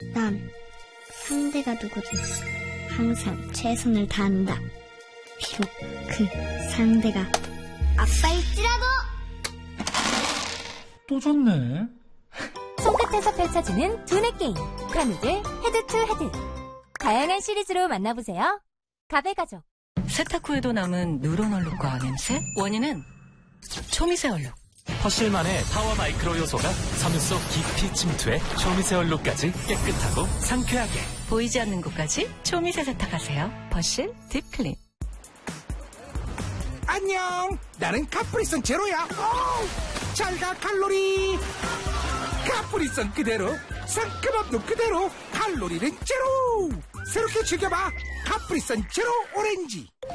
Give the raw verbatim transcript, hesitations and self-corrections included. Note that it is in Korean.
난 상대가 누구든 항상 최선을 다한다. 비록 그 상대가 아빠일지라도. 또 졌네. 손끝에서 펼쳐지는 두뇌 게임 크라미들 헤드 투 헤드. 다양한 시리즈로 만나보세요. 가베가족. 세탁 후에도 남은 누런 얼룩과 냄새? 원인은 초미세 얼룩. 퍼실만의 파워 마이크로 요소가 섬유 속 깊이 침투해 초미세 얼룩까지 깨끗하고 상쾌하게. 보이지 않는 곳까지 초미세 세탁하세요. 퍼실 딥클린. 안녕, 나는 카프리선 제로야. 잘가 칼로리. 카프리선 그대로, 상큼함도 그대로, 칼로리는 제로. 새롭게 즐겨봐, 카프리선 제로 오렌지.